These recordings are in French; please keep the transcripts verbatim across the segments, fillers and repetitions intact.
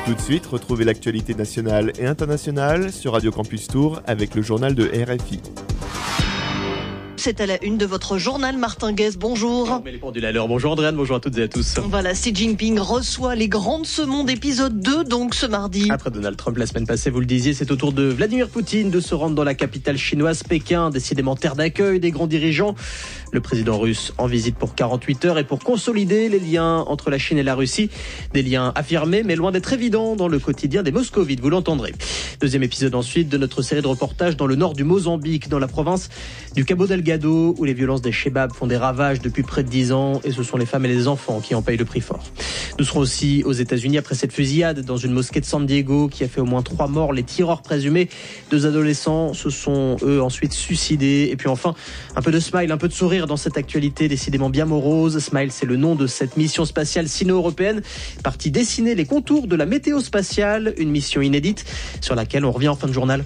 Tout de suite, retrouvez l'actualité nationale et internationale sur Radio Campus Tours avec le journal de R F I. C'est à la une de votre journal, Martin Guez, bonjour. On met les pendules à l'heure. Bonjour Andréane, bonjour à toutes et à tous. Voilà, Xi Jinping reçoit les grandes semondes épisode deux, donc ce mardi. Après Donald Trump la semaine passée, vous le disiez, c'est au tour de Vladimir Poutine de se rendre dans la capitale chinoise, Pékin, décidément terre d'accueil des grands dirigeants. Le président russe en visite pour quarante-huit heures et pour consolider les liens entre la Chine et la Russie. Des liens affirmés, mais loin d'être évidents dans le quotidien des Moscovites, vous l'entendrez. Deuxième épisode ensuite de notre série de reportages dans le nord du Mozambique, dans la province du Cabo Delgado, où les violences des Chebabs font des ravages depuis près de dix ans, et ce sont les femmes et les enfants qui en payent le prix fort. Nous serons aussi aux États-Unis après cette fusillade dans une mosquée de San Diego qui a fait au moins trois morts. Les tireurs présumés, deux adolescents, se sont eux ensuite suicidés. Et puis enfin, un peu de smile, un peu de sourire dans cette actualité décidément bien morose. Smile, c'est le nom de cette mission spatiale sino-européenne partie dessiner les contours de la météo spatiale, une mission inédite sur laquelle on revient en fin de journal.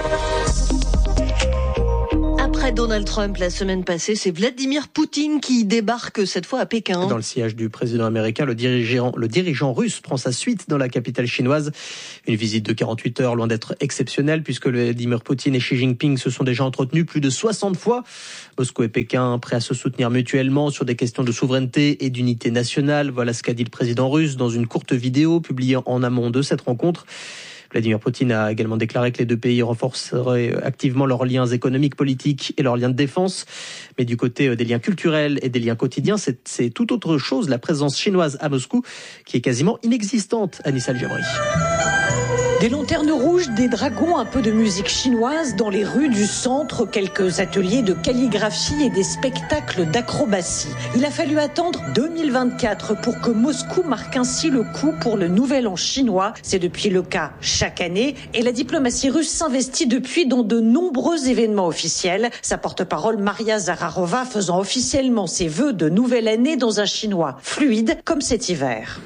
Après Donald Trump la semaine passée, c'est Vladimir Poutine qui débarque cette fois à Pékin. Dans le sillage du président américain, le dirigeant, le dirigeant russe prend sa suite dans la capitale chinoise. Une visite de quarante-huit heures, loin d'être exceptionnelle, puisque Vladimir Poutine et Xi Jinping se sont déjà entretenus plus de soixante fois. Moscou et Pékin prêts à se soutenir mutuellement sur des questions de souveraineté et d'unité nationale. Voilà ce qu'a dit le président russe dans une courte vidéo publiée en amont de cette rencontre. Vladimir Poutine a également déclaré que les deux pays renforceraient activement leurs liens économiques, politiques et leurs liens de défense. Mais du côté des liens culturels et des liens quotidiens, c'est, c'est tout autre chose. La présence chinoise à Moscou qui est quasiment inexistante. Anissa El-Jabri. Des lanternes rouges, des dragons, un peu de musique chinoise dans les rues du centre, quelques ateliers de calligraphie et des spectacles d'acrobatie. Il a fallu attendre deux mille vingt-quatre pour que Moscou marque ainsi le coup pour le nouvel an chinois. C'est depuis le cas chaque année et la diplomatie russe s'investit depuis dans de nombreux événements officiels. Sa porte-parole Maria Zakharova faisant officiellement ses vœux de nouvelle année dans un chinois fluide comme cet hiver.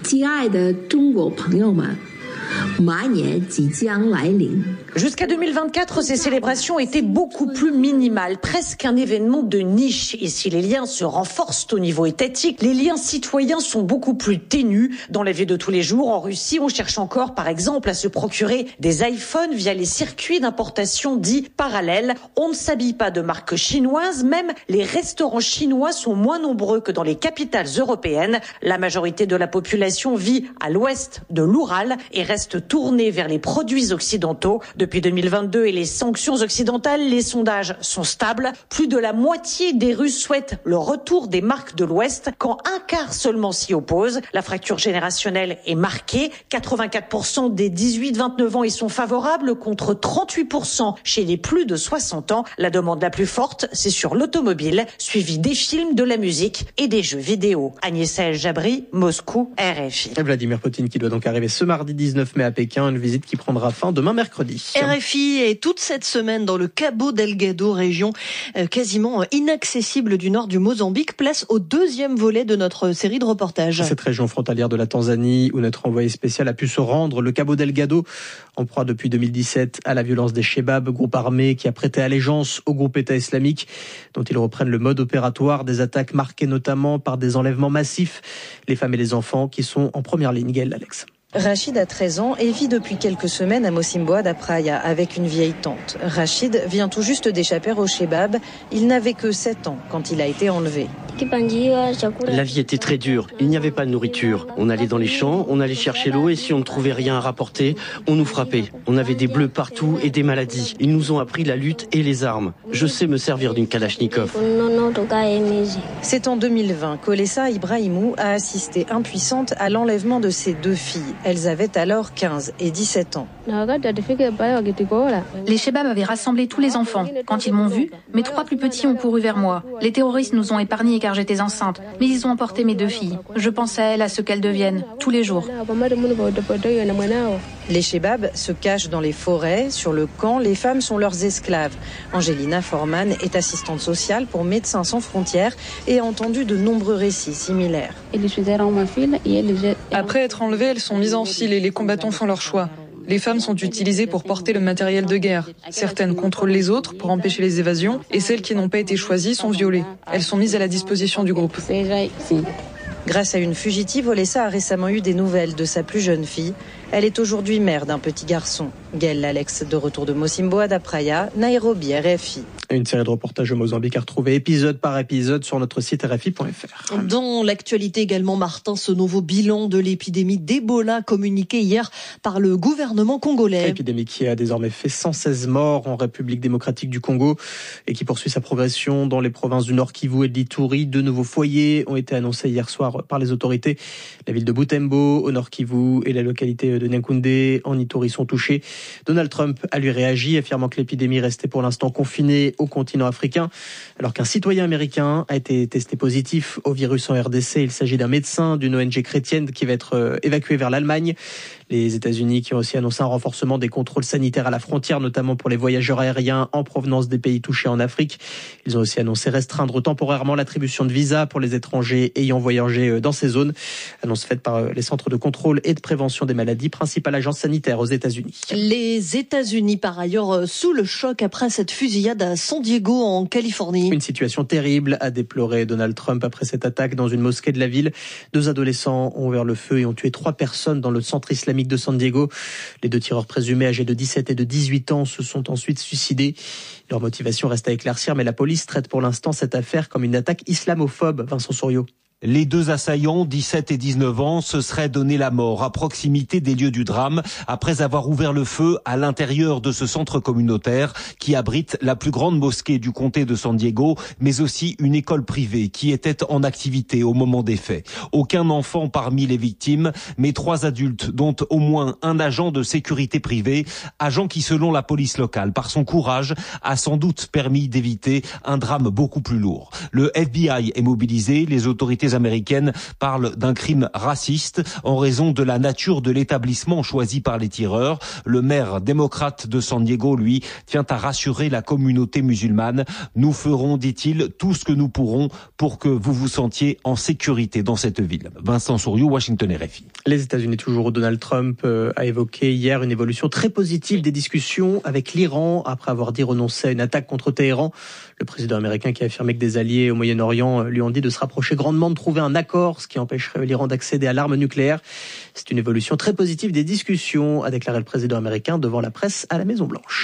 Jusqu'à deux mille vingt-quatre, ces célébrations étaient beaucoup plus minimales, presque un événement de niche. Et si les liens se renforcent au niveau étatique, les liens citoyens sont beaucoup plus ténus. Dans la vie de tous les jours, en Russie, on cherche encore, par exemple, à se procurer des iPhones via les circuits d'importation dits parallèles. On ne s'habille pas de marque chinoise, même les restaurants chinois sont moins nombreux que dans les capitales européennes. La majorité de la population vit à l'ouest de l'Oural et reste tournée vers les produits occidentaux. Depuis deux mille vingt-deux et les sanctions occidentales, les sondages sont stables. Plus de la moitié des Russes souhaitent le retour des marques de l'Ouest, quand un quart seulement s'y oppose. La fracture générationnelle est marquée. quatre-vingt-quatre pour cent des dix-huit vingt-neuf ans y sont favorables, contre trente-huit pour cent chez les plus de soixante ans. La demande la plus forte, c'est sur l'automobile, suivie des films, de la musique et des jeux vidéo. Agnès El-Jabri, Moscou, R F I. Vladimir Poutine qui doit donc arriver ce mardi dix-neuf mai à Pékin, une visite qui prendra fin demain mercredi. R F I est toute cette semaine dans le Cabo Delgado, région euh, quasiment inaccessible du nord du Mozambique, place au deuxième volet de notre série de reportages. Cette région frontalière de la Tanzanie où notre envoyé spécial a pu se rendre, le Cabo Delgado, en proie depuis deux mille dix-sept à la violence des Chebabs, groupe armé qui a prêté allégeance au groupe État islamique, dont ils reprennent le mode opératoire, des attaques marquées notamment par des enlèvements massifs, les femmes et les enfants qui sont en première ligne. Gaël, Alex. Rachid a treize ans et vit depuis quelques semaines à Mocimboa da Praia avec une vieille tante. Rachid vient tout juste d'échapper au Chebab. Il n'avait que sept ans quand il a été enlevé. La vie était très dure. Il n'y avait pas de nourriture. On allait dans les champs, on allait chercher l'eau et si on ne trouvait rien à rapporter, on nous frappait. On avait des bleus partout et des maladies. Ils nous ont appris la lutte et les armes. Je sais me servir d'une Kalachnikov. C'est en deux mille vingt qu'Olessa Ibrahimou a assisté impuissante à l'enlèvement de ses deux filles. Elles avaient alors quinze et dix-sept ans. Les Chebabs avaient rassemblé tous les enfants. Quand ils m'ont vu, mes trois plus petits ont couru vers moi. Les terroristes nous ont épargnés car j'étais enceinte, mais ils ont emporté mes deux filles. Je pense à elles, à ce qu'elles deviennent, tous les jours. Les Chebabs se cachent dans les forêts, sur le camp, les femmes sont leurs esclaves. Angelina Forman est assistante sociale pour Médecins sans frontières et a entendu de nombreux récits similaires. Après être enlevées, elles sont mises en file et les combattants font leur choix. Les femmes sont utilisées pour porter le matériel de guerre. Certaines contrôlent les autres pour empêcher les évasions et celles qui n'ont pas été choisies sont violées. Elles sont mises à la disposition du groupe. Grâce à une fugitive, Olessa a récemment eu des nouvelles de sa plus jeune fille. Elle est aujourd'hui mère d'un petit garçon. Gaël Alex, de retour de Mocimboa da Praia, Nairobi, R F I. Une série de reportages au Mozambique à retrouver épisode par épisode sur notre site R F I point F R. Dans l'actualité également, Martin, ce nouveau bilan de l'épidémie d'Ebola communiqué hier par le gouvernement congolais. L'épidémie qui a désormais fait cent seize morts en République démocratique du Congo et qui poursuit sa progression dans les provinces du Nord Kivu et de l'Ituri. Deux nouveaux foyers ont été annoncés hier soir par les autorités. La ville de Butembo au Nord Kivu et la localité de Nyankoundé en Ituri sont touchés. Donald Trump a lui réagi, affirmant que l'épidémie restait pour l'instant confinée au continent africain, alors qu'un citoyen américain a été testé positif au virus en R D C. Il s'agit d'un médecin d'une O N G chrétienne qui va être évacué vers l'Allemagne. Les États-Unis qui ont aussi annoncé un renforcement des contrôles sanitaires à la frontière, notamment pour les voyageurs aériens en provenance des pays touchés en Afrique. Ils ont aussi annoncé restreindre temporairement l'attribution de visas pour les étrangers ayant voyagé dans ces zones. Annonce faite par les centres de contrôle et de prévention des maladies, principale agence sanitaire aux États-Unis. Les États-Unis, par ailleurs, sous le choc après cette fusillade à San Diego, en Californie. Une situation terrible, a déploré Donald Trump après cette attaque dans une mosquée de la ville. Deux adolescents ont ouvert le feu et ont tué trois personnes dans le centre islamique de San Diego. Les deux tireurs présumés âgés de dix-sept et de dix-huit ans se sont ensuite suicidés. Leur motivation reste à éclaircir, mais la police traite pour l'instant cette affaire comme une attaque islamophobe. Vincent Souriau. Les deux assaillants, dix-sept et dix-neuf ans, se seraient donné la mort à proximité des lieux du drame après avoir ouvert le feu à l'intérieur de ce centre communautaire qui abrite la plus grande mosquée du comté de San Diego, mais aussi une école privée qui était en activité au moment des faits. Aucun enfant parmi les victimes, mais trois adultes, dont au moins un agent de sécurité privée, agent qui, selon la police locale, par son courage, a sans doute permis d'éviter un drame beaucoup plus lourd. Le F B I est mobilisé, les autorités américaines parlent d'un crime raciste en raison de la nature de l'établissement choisi par les tireurs. Le maire démocrate de San Diego, lui, tient à rassurer la communauté musulmane. Nous ferons, dit-il, tout ce que nous pourrons pour que vous vous sentiez en sécurité dans cette ville. Vincent Souriau, Washington R F I. Les États-Unis, toujours, Donald Trump euh, a évoqué hier une évolution très positive des discussions avec l'Iran après avoir dit renoncer à une attaque contre Téhéran. Le président américain qui a affirmé que des alliés au Moyen-Orient lui ont dit de se rapprocher grandement de trouver un accord, ce qui empêcherait l'Iran d'accéder à l'arme nucléaire. C'est une évolution très positive des discussions, a déclaré le président américain devant la presse à la Maison-Blanche.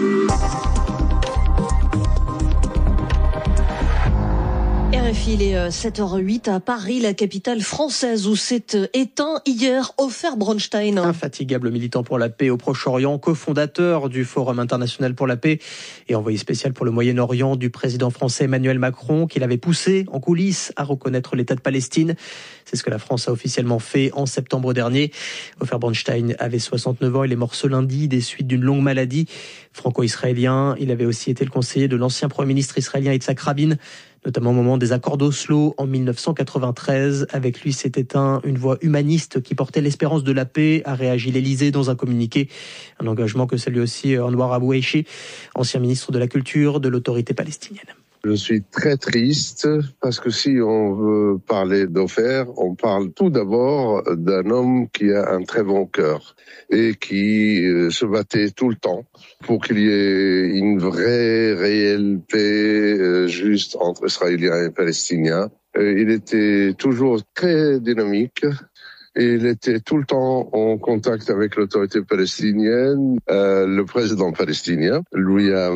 R F I, il est sept heures huit à Paris, la capitale française, où s'est éteint hier Ofer Bronstein. Infatigable militant pour la paix au Proche-Orient, cofondateur du Forum international pour la paix et envoyé spécial pour le Moyen-Orient du président français Emmanuel Macron, qui l'avait poussé en coulisses à reconnaître l'État de Palestine. C'est ce que la France a officiellement fait en septembre dernier. Ofer Bronstein avait soixante-neuf ans, il est mort ce lundi des suites d'une longue maladie. Franco-israélien, il avait aussi été le conseiller de l'ancien Premier ministre israélien Yitzhak Rabin, notamment au moment des accords d'Oslo en mille neuf cent quatre-vingt-treize. Avec lui s'est éteint une voix humaniste qui portait l'espérance de la paix, a réagi l'Élysée dans un communiqué. Un engagement que salue aussi Anwar Aboueishi, ancien ministre de la Culture de l'autorité palestinienne. Je suis très triste parce que si on veut parler d'Ofer, on parle tout d'abord d'un homme qui a un très bon cœur et qui se battait tout le temps pour qu'il y ait une vraie, réelle paix juste entre Israéliens et Palestiniens. Il était toujours très dynamique. Et il était tout le temps en contact avec l'autorité palestinienne. Euh, le président palestinien lui a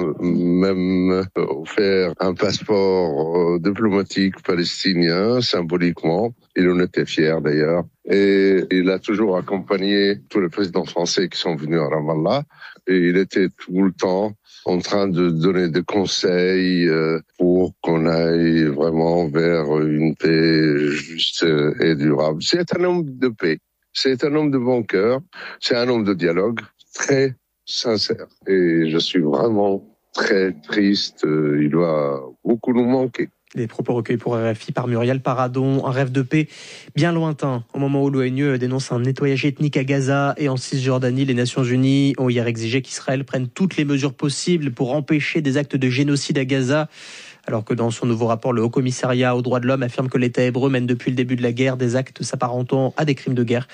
même offert un passeport diplomatique palestinien, symboliquement. Il en était fier d'ailleurs. Et il a toujours accompagné tous les présidents français qui sont venus à Ramallah. Et il était tout le temps en train de donner des conseils euh, pour qu'on aille vraiment vers une paix juste et durable. C'est un homme de paix, c'est un homme de bon cœur, c'est un homme de dialogue très sincère. Et je suis vraiment très triste, il va beaucoup nous manquer. Les propos recueillis pour R F I par Muriel Paradon, un rêve de paix bien lointain. Au moment où l'ONU dénonce un nettoyage ethnique à Gaza et en Cisjordanie, les Nations Unies ont hier exigé qu'Israël prenne toutes les mesures possibles pour empêcher des actes de génocide à Gaza. Alors que dans son nouveau rapport, le Haut-Commissariat aux droits de l'homme affirme que l'État hébreu mène depuis le début de la guerre des actes s'apparentant à des crimes de guerre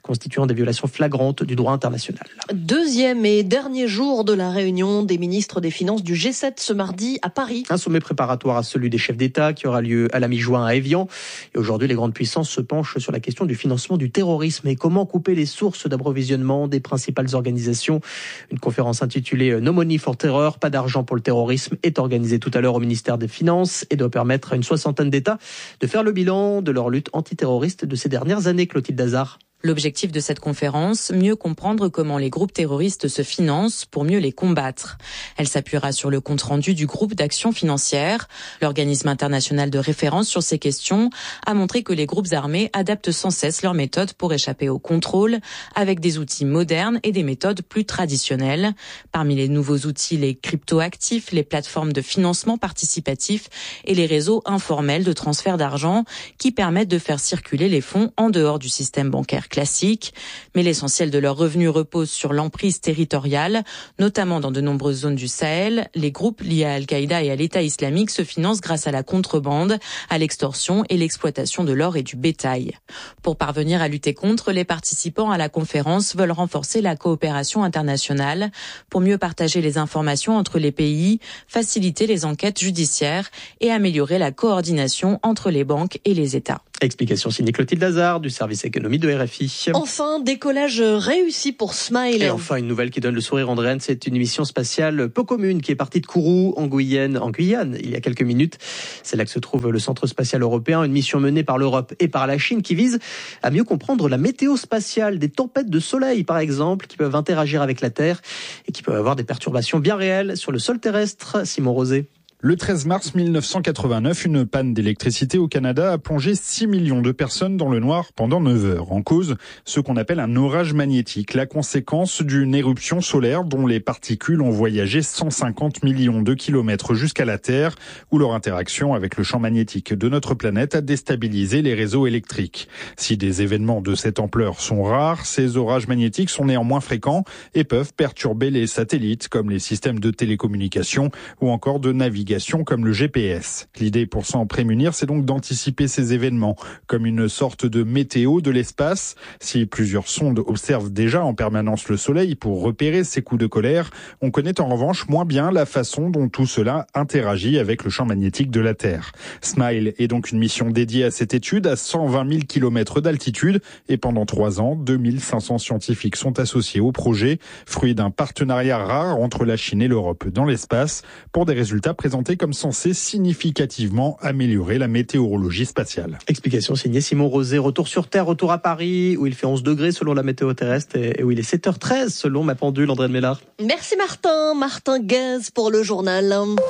constituant des violations flagrantes du droit international. Deuxième et dernier jour de la réunion des ministres des Finances du G sept ce mardi à Paris. Un sommet préparatoire à celui des chefs d'État qui aura lieu à la mi-juin à Évian. Et aujourd'hui, les grandes puissances se penchent sur la question du financement du terrorisme et comment couper les sources d'approvisionnement des principales organisations. Une conférence intitulée No Money for Terror, pas d'argent pour le terrorisme, est organisée tout à l'heure au ministère des Finances et doit permettre à une soixantaine d'États de faire le bilan de leur lutte antiterroriste de ces dernières années. Clotilde Hazard. L'objectif de cette conférence, mieux comprendre comment les groupes terroristes se financent pour mieux les combattre. Elle s'appuiera sur le compte-rendu du groupe d'action financière. L'organisme international de référence sur ces questions a montré que les groupes armés adaptent sans cesse leurs méthodes pour échapper au contrôle, avec des outils modernes et des méthodes plus traditionnelles. Parmi les nouveaux outils, les crypto-actifs, les plateformes de financement participatif et les réseaux informels de transfert d'argent qui permettent de faire circuler les fonds en dehors du système bancaire classique, mais l'essentiel de leurs revenus repose sur l'emprise territoriale, notamment dans de nombreuses zones du Sahel. Les groupes liés à Al-Qaïda et à l'État islamique se financent grâce à la contrebande, à l'extorsion et l'exploitation de l'or et du bétail. Pour parvenir à lutter contre, les participants à la conférence veulent renforcer la coopération internationale pour mieux partager les informations entre les pays, faciliter les enquêtes judiciaires et améliorer la coordination entre les banques et les États. Explication signée Clotilde Hazard du service économie de R F I. Enfin, décollage réussi pour Smile. Et enfin, une nouvelle qui donne le sourire Andréane, c'est une mission spatiale peu commune qui est partie de Kourou en Guyane, en Guyane il y a quelques minutes. C'est là que se trouve le centre spatial européen, une mission menée par l'Europe et par la Chine qui vise à mieux comprendre la météo spatiale, des tempêtes de soleil par exemple, qui peuvent interagir avec la Terre et qui peuvent avoir des perturbations bien réelles sur le sol terrestre. Simon Rosé. Le treize mars mille neuf cent quatre-vingt-neuf, une panne d'électricité au Canada a plongé six millions de personnes dans le noir pendant neuf heures. En cause, ce qu'on appelle un orage magnétique, la conséquence d'une éruption solaire dont les particules ont voyagé cent cinquante millions de kilomètres jusqu'à la Terre, où leur interaction avec le champ magnétique de notre planète a déstabilisé les réseaux électriques. Si des événements de cette ampleur sont rares, ces orages magnétiques sont néanmoins fréquents et peuvent perturber les satellites comme les systèmes de télécommunication ou encore de navigation comme le G P S. L'idée pour s'en prémunir, c'est donc d'anticiper ces événements, comme une sorte de météo de l'espace. Si plusieurs sondes observent déjà en permanence le Soleil pour repérer ces coups de colère, on connaît en revanche moins bien la façon dont tout cela interagit avec le champ magnétique de la Terre. Smile est donc une mission dédiée à cette étude à cent vingt mille kilomètres d'altitude et pendant trois ans, deux mille cinq cents scientifiques sont associés au projet, fruit d'un partenariat rare entre la Chine et l'Europe dans l'espace pour des résultats présentés comme censé significativement améliorer la météorologie spatiale. Explication signée Simon Rosé. Retour sur Terre, retour à Paris, où il fait onze degrés selon la météo terrestre et où il est sept heures treize selon ma pendule, André de Mélard. Merci Martin, Martin Gaz pour le journal.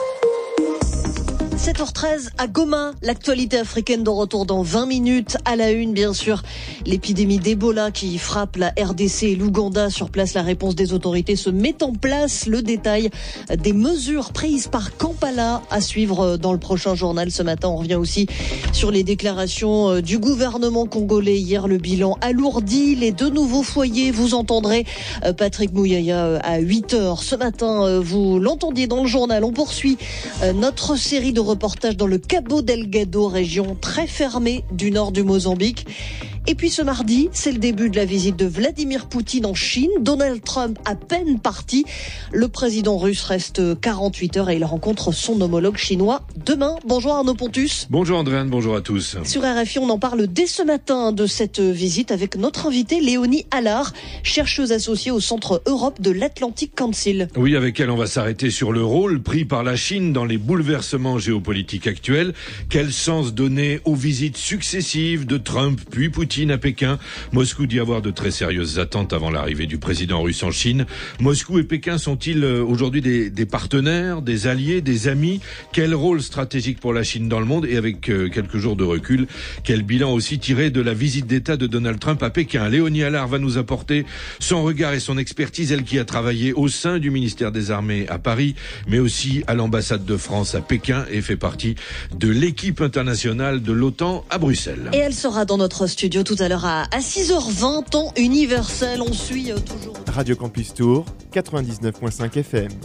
sept heures treize à Goma, l'actualité africaine de retour dans vingt minutes. À la une, bien sûr, l'épidémie d'Ebola qui frappe la R D C et l'Ouganda. Sur place, la réponse des autorités se met en place. Le détail des mesures prises par Kampala à suivre dans le prochain journal ce matin. On revient aussi sur les déclarations du gouvernement congolais. Hier, le bilan alourdi. Les deux nouveaux foyers, vous entendrez Patrick Mouyaya à huit heures. Ce matin, vous l'entendiez dans le journal. On poursuit notre série de reportage dans le Cabo Delgado, région très fermée du nord du Mozambique. Et puis ce mardi, c'est le début de la visite de Vladimir Poutine en Chine. Donald Trump à peine parti. Le président russe reste quarante-huit heures et il rencontre son homologue chinois demain. Bonjour Arnaud Pontus. Bonjour Andréane, bonjour à tous. Sur R F I, on en parle dès ce matin de cette visite avec notre invitée Léonie Allard, chercheuse associée au Centre Europe de l'Atlantic Council. Oui, avec elle, on va s'arrêter sur le rôle pris par la Chine dans les bouleversements géopolitiques actuels. Quel sens donner aux visites successives de Trump puis Poutine à Pékin. Moscou dit avoir de très sérieuses attentes avant l'arrivée du président russe en Chine. Moscou et Pékin sont-ils aujourd'hui des, des partenaires, des alliés, des amis? Quel rôle stratégique pour la Chine dans le monde? Et avec euh, quelques jours de recul, quel bilan aussi tiré de la visite d'État de Donald Trump à Pékin? Léonie Allard va nous apporter son regard et son expertise, elle qui a travaillé au sein du ministère des Armées à Paris, mais aussi à l'ambassade de France à Pékin et fait partie de l'équipe internationale de l'OTAN à Bruxelles. Et elle sera dans notre studio tout à l'heure à six heures vingt, temps universel. On suit euh, toujours Radio Campus Tour, quatre-vingt-dix-neuf virgule cinq F M.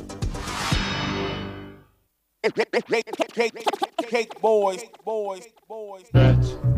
Boys, boys, boys, boys.